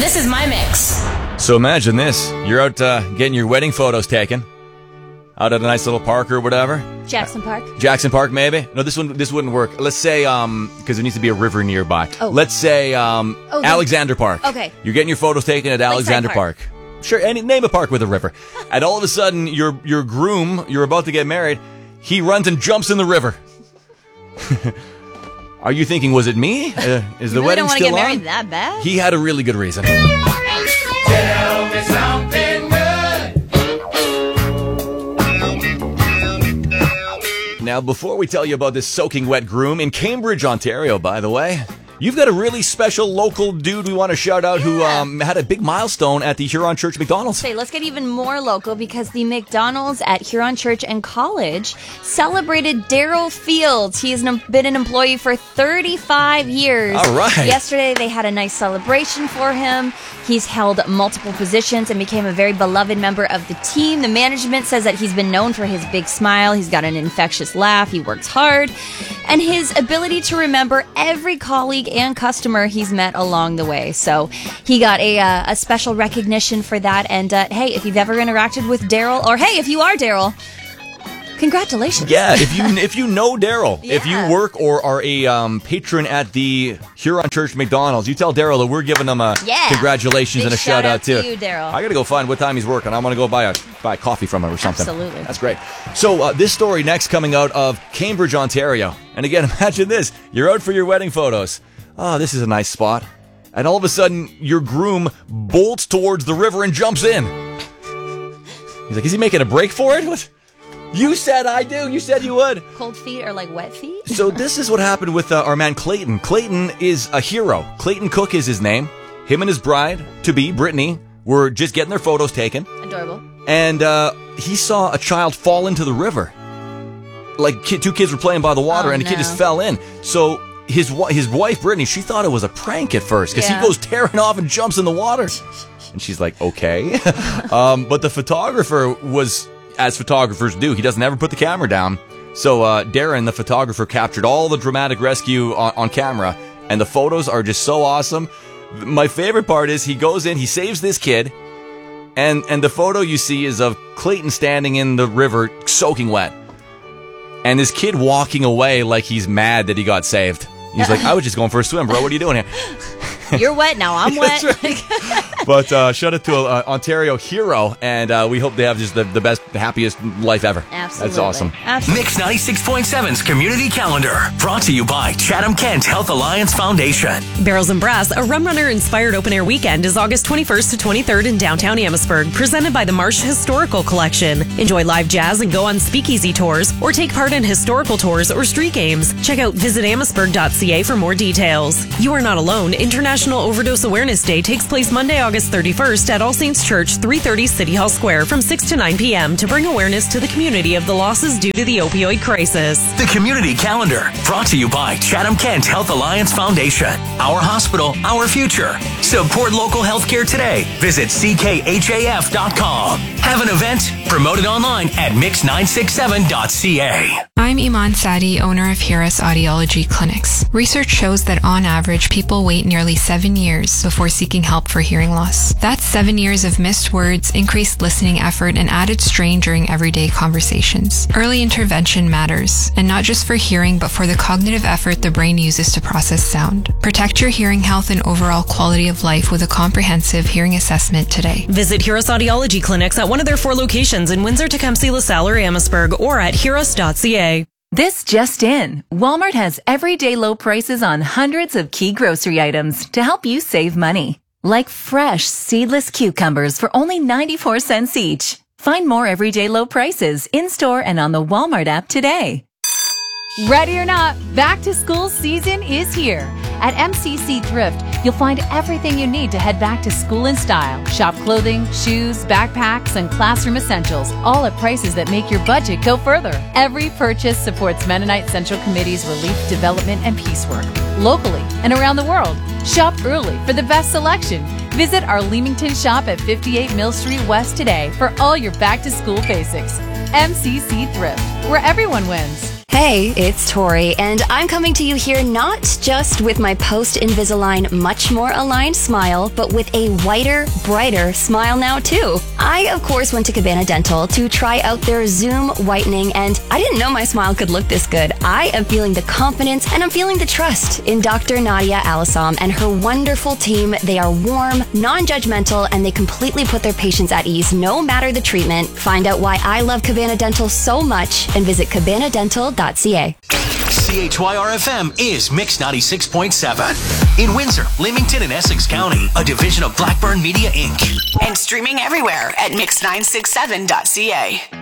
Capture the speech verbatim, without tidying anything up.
This is my mix. So imagine this. You're out uh, getting your wedding photos taken. Out at a nice little park or whatever. Jackson Park. Jackson Park, maybe? No, this one this wouldn't work. Let's say, um, because there needs to be a river nearby. Oh. Let's say um, Oh, Alexander Park. Okay. You're getting your photos taken at Alexander Park. Park. Sure, any name a park with a river. And all of a sudden, your your groom, you're about to get married, he runs and jumps in the river. Are you thinking, was it me? Uh, is You the really wedding don't want to still get married on? that bad? He had a really good reason. Tell me something good. Now, before we tell you about this soaking wet groom in Cambridge, Ontario, by the way, you've got a really special local dude we want to shout out who Yeah. um, had a big milestone at the Huron Church McDonald's. Say, let's get even more local because the McDonald's at Huron Church and College celebrated Daryl Fields. He has been an employee for thirty-five years. All right. Yesterday, they had a nice celebration for him. He's held multiple positions and became a very beloved member of the team. The management says that he's been known for his big smile. He's got an infectious laugh. He works hard. And his ability to remember every colleague and customer he's met along the way. So he got a uh, a special recognition for that. And uh, hey, if you've ever interacted with Daryl, or hey, if you are Daryl, congratulations. Yeah, if you if you know Daryl, if you Yeah. work or are a um, patron at the Huron Church McDonald's, you tell Daryl that we're giving him a Yeah. congratulations Big and a shout, shout out too. to you, Daryl. I got to go find what time he's working. I'm going to go buy a buy a coffee from him or something. Absolutely. That's great. So uh, this story next coming out of Cambridge, Ontario. And again, imagine this. You're out for your wedding photos. Oh, this is a nice spot. And all of a sudden, your groom bolts towards the river and jumps in. He's like, is he making a break for it? What? You said I do. You said you would. Cold feet or like wet feet? So this is what happened with uh, our man Clayton. Clayton is a hero. Clayton Cook is his name. Him and his bride-to-be, Brittany, were just getting their photos taken. Adorable. And uh, he saw a child fall into the river. Like, kid, two kids were playing by the water, Oh, and the kid no. just fell in. So his wi- his wife, Brittany, she thought it was a prank at first, because Yeah. he goes tearing off and jumps in the water. And she's like, okay. um, but the photographer was, as photographers do, he doesn't ever put the camera down. So uh, Darren, the photographer, captured all the dramatic rescue on, on camera, and the photos are just so awesome. My favorite part is he goes in, he saves this kid, and and the photo you see is of Clayton standing in the river, soaking wet, and this kid walking away like he's mad that he got saved. He's like, I was just going for a swim, bro. What are you doing here? You're wet now. I'm wet. That's right. But uh, shout out to an uh, Ontario hero, and uh, we hope they have just the, the best, the happiest life ever. Absolutely. That's awesome. Absolutely. Mix ninety-six point seven's Community Calendar, brought to you by Chatham Kent Health Alliance Foundation. Barrels and Brass, a Rum Runner inspired open air weekend, is August twenty-first to twenty-third in downtown Amherstburg, presented by the Marsh Historical Collection. Enjoy live jazz and go on speakeasy tours, or take part in historical tours or street games. Check out visit amherstburg dot c a for more details. You are not alone. International Overdose Awareness Day takes place Monday, August thirty-first at All Saints Church, three thirty City Hall Square from six to nine p.m. to bring awareness to the community of the losses due to the opioid crisis. The Community Calendar, brought to you by Chatham Kent Health Alliance Foundation. Our hospital, our future. Support local healthcare today. Visit c k h a f dot com. Have an event? Promote it online at mix nine six seven dot c a. I'm Iman Sadi, owner of Hiras Audiology Clinics. Research shows that on average, people wait nearly seven years before seeking help for hearing loss. That's seven years of missed words, increased listening effort, and added strain during everyday conversations. Early intervention matters, and not just for hearing, but for the cognitive effort the brain uses to process sound. Protect your hearing health and overall quality of life with a comprehensive hearing assessment today. Visit Hiras Audiology Clinics at one of their four locations in Windsor, Tecumseh, LaSalle, or Amherstburg, or at hiras dot c a. This just in. Walmart has everyday low prices on hundreds of key grocery items to help you save money. Like fresh, seedless cucumbers for only ninety-four cents each. Find more everyday low prices in-store and on the Walmart app today. Ready or not, back to school season is here. At M C C Thrift, you'll find everything you need to head back to school in style. Shop clothing, shoes, backpacks, and classroom essentials, all at prices that make your budget go further. Every purchase supports Mennonite Central Committee's relief, development, and peace work, locally and around the world. Shop early for the best selection. Visit our Leamington shop at fifty-eight Mill Street West today for all your back-to-school basics. M C C Thrift, where everyone wins. Hey, it's Tori, and I'm coming to you here not just with my post-Invisalign much more aligned smile, but with a whiter, brighter smile now too. I, of course, went to Cabana Dental to try out their Zoom whitening, and I didn't know my smile could look this good. I am feeling the confidence and I'm feeling the trust in Doctor Nadia Alisam and her wonderful team. They are warm, non-judgmental, and they completely put their patients at ease no matter the treatment. Find out why I love Cabana Dental so much and visit cabana dental dot c a. C H Y R F M is Mix ninety-six point seven. In Windsor, Leamington, and Essex County, a division of Blackburn Media, Incorporated. And streaming everywhere at mix nine six seven dot c a.